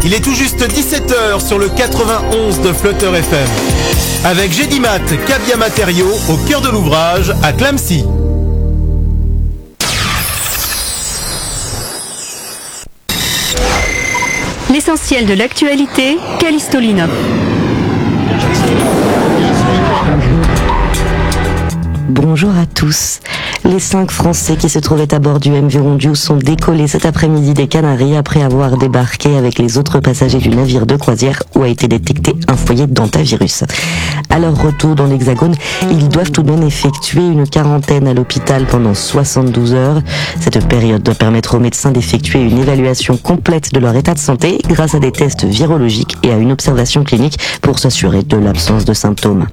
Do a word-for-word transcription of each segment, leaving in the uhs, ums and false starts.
Il est tout juste dix-sept heures sur le quatre-vingt-onze de Flutter F M. Avec Gédimat, Cavia Matériaux, au cœur de l'ouvrage, à Clamecy. L'essentiel de l'actualité, Callisto Lino. Bonjour à tous. Les cinq Français qui se trouvaient à bord du M V Rondiou sont décollés cet après-midi des Canaries après avoir débarqué avec les autres passagers du navire de croisière où a été détecté un foyer d'hantavirus. À leur retour dans l'Hexagone, ils doivent tout de même effectuer une quarantaine à l'hôpital pendant soixante-douze heures. Cette période doit permettre aux médecins d'effectuer une évaluation complète de leur état de santé grâce à des tests virologiques et à une observation clinique pour s'assurer de l'absence de symptômes.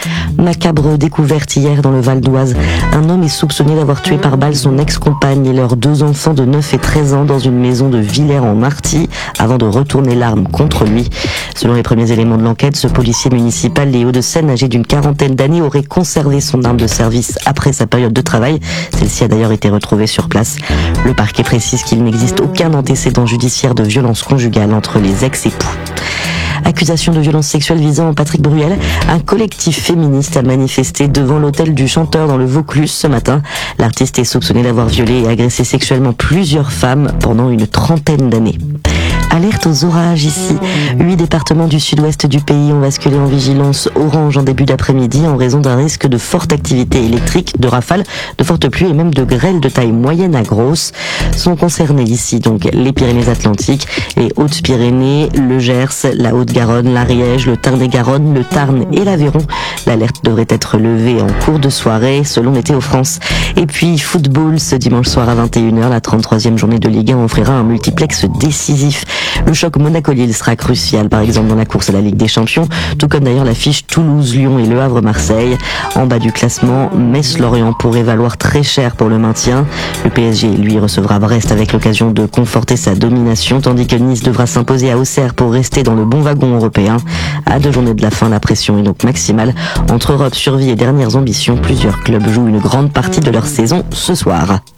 Macabre découverte hier dans le Val d'Oise. Un homme est soupçonné d'avoir tué par balle son ex-compagne et leurs deux enfants de neuf et treize ans dans une maison de Villers-en-Marty avant de retourner l'arme contre lui. Selon les premiers éléments de l'enquête, ce policier municipal des Hauts-de-Seine, âgé d'une quarantaine d'années, aurait conservé son arme de service après sa période de travail. Celle-ci a d'ailleurs été retrouvée sur place. Le parquet précise qu'il n'existe aucun antécédent judiciaire de violence conjugale entre les ex-époux. Accusation de violence sexuelle visant Patrick Bruel. Un collectif féministe a manifesté devant l'hôtel du chanteur dans le Vaucluse ce matin. L'artiste est soupçonné d'avoir violé et agressé sexuellement plusieurs femmes pendant une trentaine d'années. Alerte aux orages ici. Huit départements du sud-ouest du pays ont basculé en vigilance orange en début d'après-midi en raison d'un risque de forte activité électrique, de rafales, de fortes pluies et même de grêles de taille moyenne à grosse. Sont concernés ici donc les Pyrénées-Atlantiques, les Hautes-Pyrénées, le Gers, la Haute-Garonne, l'Ariège, le Tarn-et-Garonne, le Tarn et l'Aveyron. L'alerte devrait être levée en cours de soirée selon Météo France. Et puis football, ce dimanche soir à vingt et une heures, la trente-troisième journée de Ligue un offrira un multiplex décisif. Le choc Monaco-Lille sera crucial, par exemple dans la course à la Ligue des Champions, tout comme d'ailleurs l'affiche Toulouse-Lyon et Le Havre-Marseille. En bas du classement, Metz-Lorient pourrait valoir très cher pour le maintien. Le P S G, lui, recevra Brest avec l'occasion de conforter sa domination, tandis que Nice devra s'imposer à Auxerre pour rester dans le bon wagon européen. À deux journées de la fin, la pression est donc maximale. Entre Europe, survie et dernières ambitions, plusieurs clubs jouent une grande partie de leur saison ce soir.